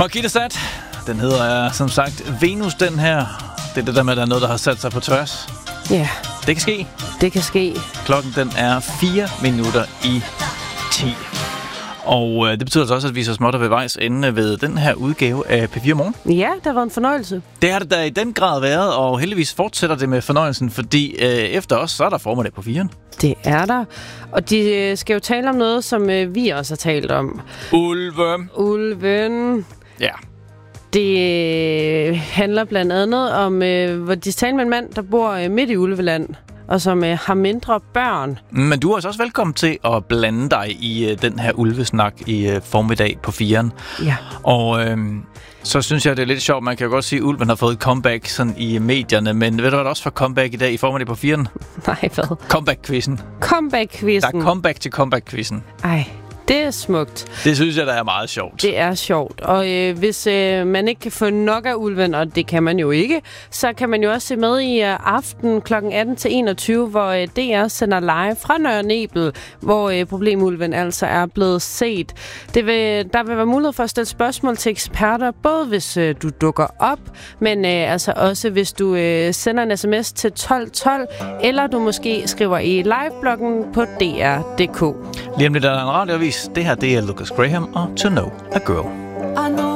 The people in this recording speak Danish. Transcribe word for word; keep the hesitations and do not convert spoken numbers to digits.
Marquis de Sade, den hedder som sagt Venus, den her. Det er det der med, at der er noget, der har sat sig på tværs. Ja. Yeah. Det kan ske. Det kan ske. Klokken den er fire minutter i ti. Og øh, det betyder altså også, at vi så småt er ved vejs ende ved den her udgave af P fire Morgen. Ja, det har været en fornøjelse. Det har det da i den grad været, og heldigvis fortsætter det med fornøjelsen, fordi øh, efter os, så er der formiddag på firen. Det er der. Og de skal jo tale om noget, som øh, vi også har talt om. Ulve. Ulven. Ja. Det øh, handler blandt andet om, øh, hvor de taler med en mand, der bor øh, midt i Ulveland, og som øh, har mindre børn. Men du er altså også velkommen til at blande dig i øh, den her ulvesnak i øh, formiddag på firen. Ja. Og øh, så synes jeg, det er lidt sjovt. Man kan jo godt sige, at ulven har fået et comeback sådan i medierne, men ved du hvad der også får comeback i dag i formiddag på firen? Nej, hvad? Comeback-quizzen. Comeback-quizzen. Der er comeback til comeback-quizzen. Ej, det er smukt. Det synes jeg, der er meget sjovt. Det er sjovt. Og øh, hvis øh, man ikke kan få nok af ulven, og det kan man jo ikke, så kan man jo også se med i øh, aften klokken atten til enogtyve, hvor øh, D R sender live fra Nørre Nebel, hvor øh, problemulven altså er blevet set. Det vil, der vil være mulighed for at stille spørgsmål til eksperter, både hvis øh, du dukker op, men øh, altså også hvis du øh, sender en sms til tolv tolv, eller du måske skriver i livebloggen på D R punktum d k. Lige om lidt er der en radioavis. Det her, det er Lucas Graham og To Know a Girl.